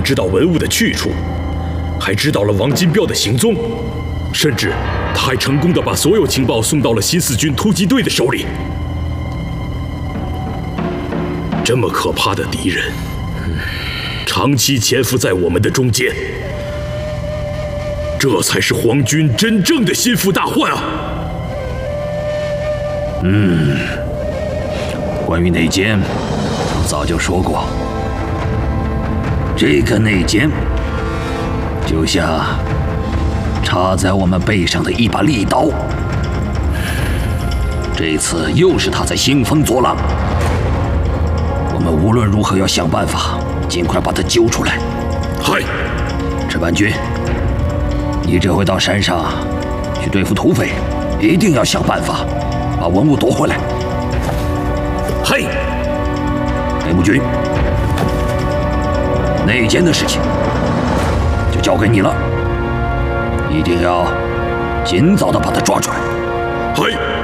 知道文物的去处，还知道了王金彪的行踪，甚至他还成功地把所有情报送到了新四军突击队的手里。这么可怕的敌人，长期潜伏在我们的中间，这才是皇军真正的心腹大患啊！ 关于内奸，我早就说过，这个内奸就像插在我们背上的一把利刀。这次又是他在兴风作浪，我们无论如何要想办法尽快把他揪出来。 嗨， 赤坂君，你这回到山上去对付土匪，一定要想办法把文物夺回来。 嘿， 内务军，内奸的事情就交给你了，一定要尽早的把他抓出来。 嘿。